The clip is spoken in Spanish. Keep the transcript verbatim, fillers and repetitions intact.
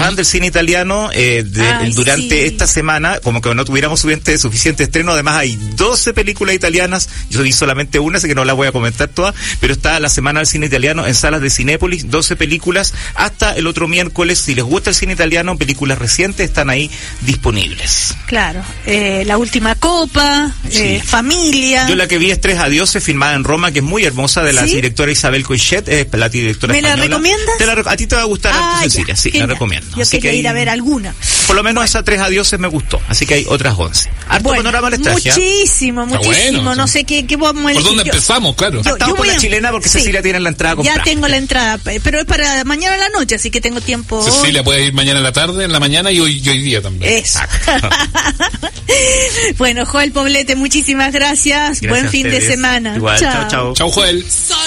fan del cine italiano, eh, de, Ay, durante sí. esta semana, como que no tuviéramos suficiente, suficiente estreno, además hay doce películas italianas, yo vi solamente una, así que no la voy a comentar todas, pero está la semana del cine italiano en salas de Cinépolis, doce películas, hasta el otro miércoles, si les gusta el cine italiano, películas recientes están ahí disponibles. Claro, eh, La Última Copa, Sí. eh, Familia. Yo la que vi es Tres Adioses, filmada en Roma, que es muy hermosa, de la ¿Sí? directora Isabel Coixet, es la directora ¿Me la española. recomiendas? Te la, a ti te va a gustar, Ah, harto, ya, Cecilia, sí, genial. la recomiendo. Yo Así quería que ir a hay- ver alguna. Por lo menos esa Tres Adioses me gustó, así que hay otras once. Harto Bueno, panorama les traje, ¿ah? muchísimo, Está muchísimo. bueno, no sí. sé qué, qué vamos a ¿Por elegir. dónde Yo- empezamos? Claro. yo- Estamos yo con voy la a- chilena porque sí. Cecilia tiene la entrada Ya comprada. tengo la entrada, pe- pero es para mañana a la noche, así que tengo tiempo. hoy. Cecilia puede ir mañana en la tarde, en la mañana y hoy, y hoy día también. Eso. Bueno, Joel Poblete, muchísimas gracias. Gracias Buen a fin de ustedes. semana. Igual, chao, chao. Chau, Joel.